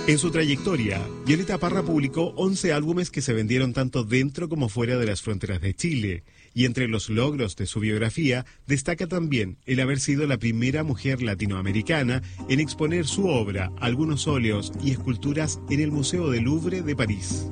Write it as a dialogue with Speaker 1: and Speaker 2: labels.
Speaker 1: En su trayectoria, Violeta Parra publicó 11 álbumes que se vendieron tanto dentro como fuera de las fronteras de Chile, y entre los logros de su biografía destaca también el haber sido la primera mujer latinoamericana en exponer su obra, algunos óleos y esculturas en el Museo del Louvre de París.